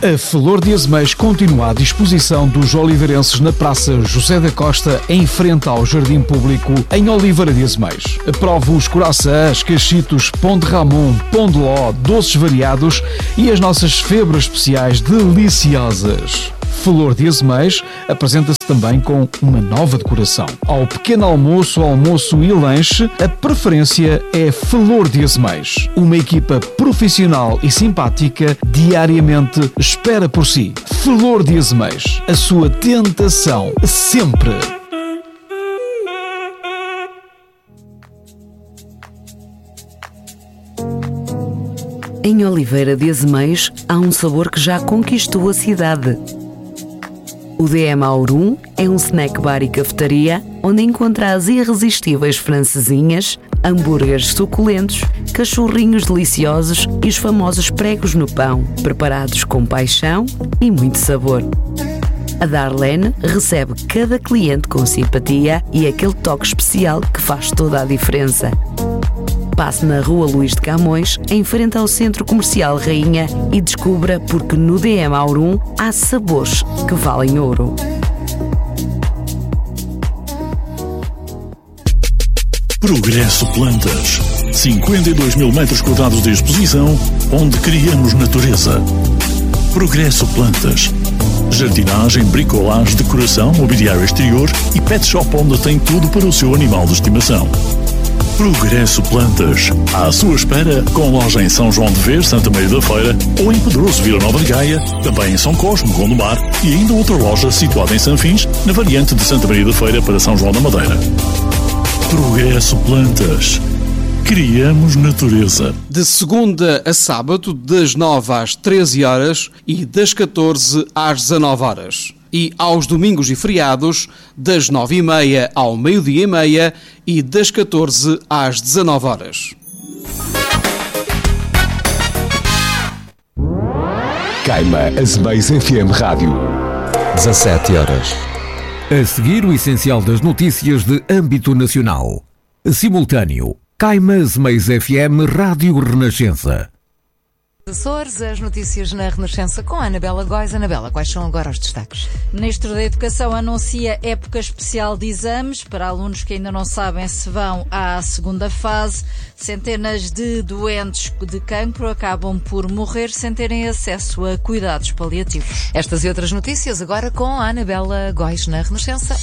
A Flor de Azeméis continua à disposição dos oliveirenses na Praça José da Costa, em frente ao Jardim Público, em Oliveira de Azeméis. Prove os coraçãs, cachitos, pão de Ramon, pão de ló, doces variados e as nossas febras especiais deliciosas. Flor de Azeméis apresenta-se também com uma nova decoração. Ao pequeno almoço, almoço e lanche, a preferência é Flor de Azeméis. Uma equipa profissional e simpática diariamente espera por si. Flor de Azeméis, a sua tentação sempre. Em Oliveira de Azeméis há um sabor que já conquistou a cidade. O DM Aurum é um snack bar e cafetaria onde encontra as irresistíveis francesinhas, hambúrgueres suculentos, cachorrinhos deliciosos e os famosos pregos no pão, preparados com paixão e muito sabor. A Darlene recebe cada cliente com simpatia e aquele toque especial que faz toda a diferença. Passe na Rua Luís de Camões, em frente ao Centro Comercial Rainha, e descubra porque no DM Aurum há sabores que valem ouro. Progresso Plantas. 52 mil metros quadrados de exposição, onde criamos natureza. Progresso Plantas. Jardinagem, bricolagem, decoração, mobiliário exterior e pet shop onde tem tudo para o seu animal de estimação. Progresso Plantas, à sua espera, com loja em São João de Ver, Santa Maria da Feira, ou em Pedroso, Vila Nova de Gaia, também em São Cosme, Gondomar, e ainda outra loja situada em Sanfins, na variante de Santa Maria da Feira para São João da Madeira. Progresso Plantas. Criamos natureza. De segunda a sábado, das 9 às 13 horas e das 14 às 19 horas. E aos domingos e feriados, das 9h30 ao meio-dia e meia e das 14 às 19 horas. Caima Azeméis FM Rádio. 17 horas. A seguir, o essencial das notícias de âmbito nacional. Simultâneo. Caima Azeméis FM Rádio Renascença. Açores, as notícias na Renascença com a Anabela Góis. Anabela, quais são agora os destaques? O Ministro da Educação anuncia época especial de exames para alunos que ainda não sabem se vão à segunda fase. Centenas de doentes de cancro acabam por morrer sem terem acesso a cuidados paliativos. Estas e outras notícias agora com a Anabela Góis na Renascença.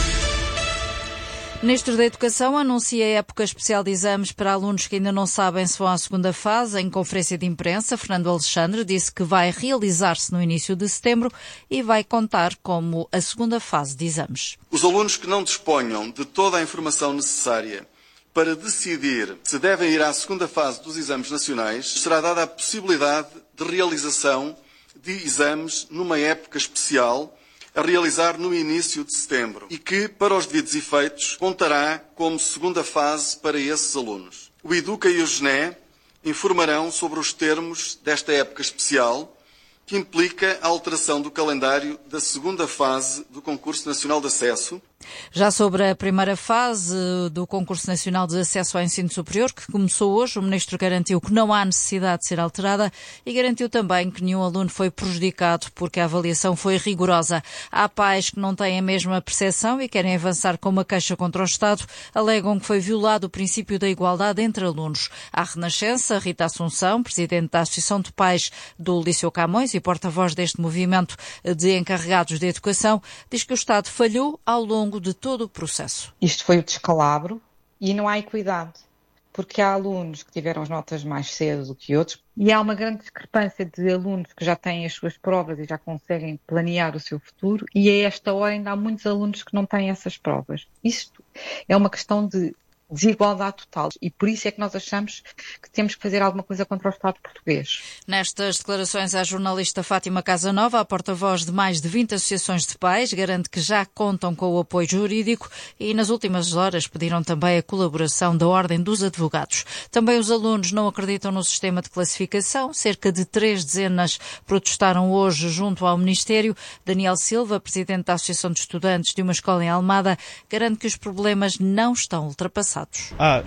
O Ministro da Educação anuncia a época especial de exames para alunos que ainda não sabem se vão à segunda fase. Em conferência de imprensa, Fernando Alexandre disse que vai realizar-se no início de setembro e vai contar como a segunda fase de exames. Os alunos que não disponham de toda a informação necessária para decidir se devem ir à segunda fase dos exames nacionais, será dada a possibilidade de realização de exames numa época especial a realizar no início de setembro e que, para os devidos efeitos, contará como segunda fase para esses alunos. O Educa e o GNE informarão sobre os termos desta época especial, que implica a alteração do calendário da segunda fase do Concurso Nacional de Acesso. Já sobre a primeira fase do Concurso Nacional de Acesso ao Ensino Superior, que começou hoje, o Ministro garantiu que não há necessidade de ser alterada e garantiu também que nenhum aluno foi prejudicado porque a avaliação foi rigorosa. Há pais que não têm a mesma percepção e querem avançar com uma queixa contra o Estado, alegam que foi violado o princípio da igualdade entre alunos. À Renascença, Rita Assunção, presidente da Associação de Pais do Liceu Camões e porta-voz deste movimento de encarregados de educação, diz que o Estado falhou ao longo de todo o processo. Isto foi o descalabro e não há equidade, porque há alunos que tiveram as notas mais cedo do que outros e há uma grande discrepância de alunos que já têm as suas provas e já conseguem planear o seu futuro e a esta hora ainda há muitos alunos que não têm essas provas. Isto é uma questão de desigualdade total e por isso é que nós achamos que temos que fazer alguma coisa contra o Estado português. Nestas declarações, a jornalista Fátima Casanova, a porta-voz de mais de 20 associações de pais, garante que já contam com o apoio jurídico e nas últimas horas pediram também a colaboração da Ordem dos Advogados. Também os alunos não acreditam no sistema de classificação. Cerca de 3 dezenas protestaram hoje junto ao Ministério. Daniel Silva, presidente da Associação de Estudantes de uma escola em Almada, garante que os problemas não estão ultrapassados. passados. Há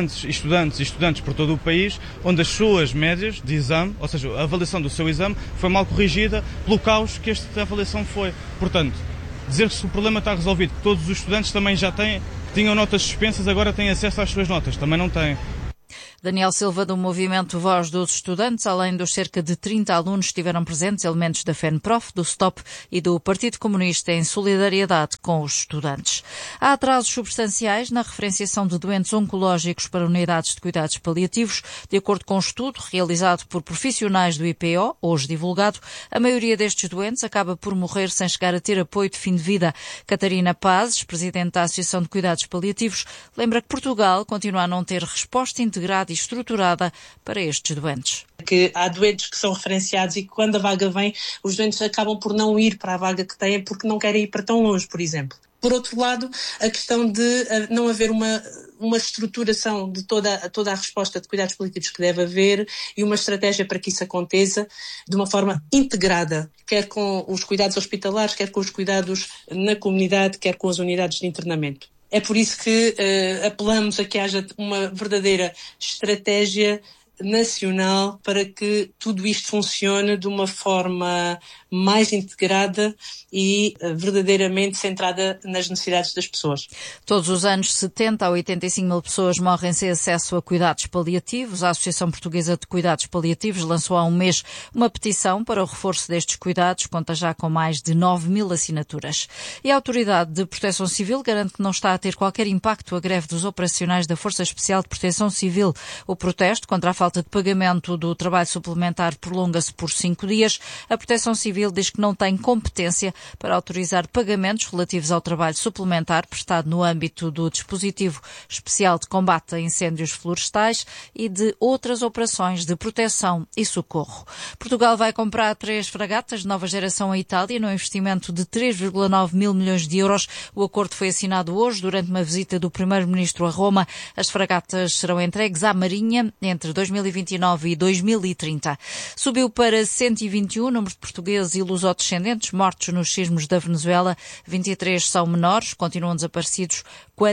estudantes por todo o país onde as suas médias de exame, ou seja, a avaliação do seu exame, foi mal corrigida pelo caos que esta avaliação foi. Portanto, dizer que o problema está resolvido, que todos os estudantes também já tinham notas suspensas, agora têm acesso às suas notas, também não têm. Daniel Silva, do movimento Voz dos Estudantes, além dos cerca de 30 alunos, estiveram presentes elementos da FENPROF, do STOP e do Partido Comunista em solidariedade com os estudantes. Há atrasos substanciais na referenciação de doentes oncológicos para unidades de cuidados paliativos. De acordo com um estudo realizado por profissionais do IPO, hoje divulgado, a maioria destes doentes acaba por morrer sem chegar a ter apoio de fim de vida. Catarina Pazes, presidente da Associação de Cuidados Paliativos, lembra que Portugal continua a não ter resposta integrada e estruturada para estes doentes. Que há doentes que são referenciados e que quando a vaga vem, os doentes acabam por não ir para a vaga que têm porque não querem ir para tão longe, por exemplo. Por outro lado, a questão de não haver uma estruturação de toda a resposta de cuidados paliativos que deve haver e uma estratégia para que isso aconteça de uma forma integrada, quer com os cuidados hospitalares, quer com os cuidados na comunidade, quer com as unidades de internamento. É por isso que apelamos a que haja uma verdadeira estratégia nacional para que tudo isto funcione de uma forma mais integrada e verdadeiramente centrada nas necessidades das pessoas. Todos os anos, 70 a 85 mil pessoas morrem sem acesso a cuidados paliativos. A Associação Portuguesa de Cuidados Paliativos lançou há um mês uma petição para o reforço destes cuidados, conta já com mais de 9 mil assinaturas. E a Autoridade de Proteção Civil garante que não está a ter qualquer impacto a greve dos operacionais da Força Especial de Proteção Civil. O protesto contra a falta de pagamento do trabalho suplementar prolonga-se por 5 dias. A Proteção Civil diz que não tem competência para autorizar pagamentos relativos ao trabalho suplementar prestado no âmbito do dispositivo especial de combate a incêndios florestais e de outras operações de proteção e socorro. Portugal vai comprar 3 fragatas de nova geração à Itália num investimento de 3,9 mil milhões de euros. O acordo foi assinado hoje durante uma visita do Primeiro-Ministro a Roma. As fragatas serão entregues à Marinha entre 2029 e 2030. Subiu para 121 o número de portugueses e lusodescendentes mortos nos sismos da Venezuela. 23 são menores, continuam desaparecidos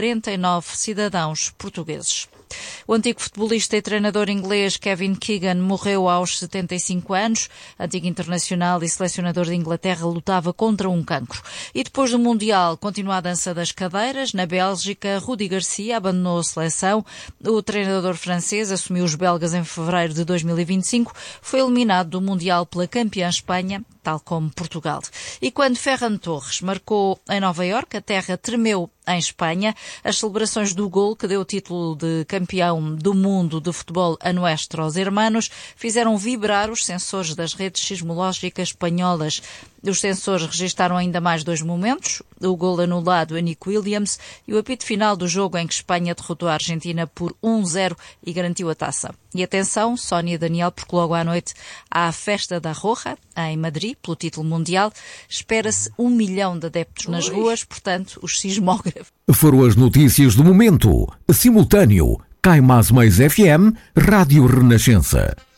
49 cidadãos portugueses. O antigo futebolista e treinador inglês Kevin Keegan morreu aos 75 anos. Antigo internacional e selecionador de Inglaterra lutava contra um cancro. E depois do Mundial, continua a dança das cadeiras. Na Bélgica, Rudi Garcia abandonou a seleção. O treinador francês assumiu os belgas em fevereiro de 2025. Foi eliminado do Mundial pela campeã Espanha, tal como Portugal. E quando Ferran Torres marcou em Nova Iorque, a terra tremeu em Espanha. As celebrações do gol que deu o título de campeão do mundo de futebol a Nuestros Hermanos fizeram vibrar os sensores das redes sismológicas espanholas. Os sensores registaram ainda mais 2 momentos, o gol anulado a Nico Williams e o apito final do jogo em que Espanha derrotou a Argentina por 1-0 e garantiu a taça. E atenção, Sónia e Daniel, porque logo à noite há a Festa da Roja, em Madrid, pelo título mundial. Espera-se 1 milhão de adeptos nas ruas, portanto, os sismógrafos. Foram as notícias do momento. Simultâneo, Caima Asmeiz FM, Rádio Renascença.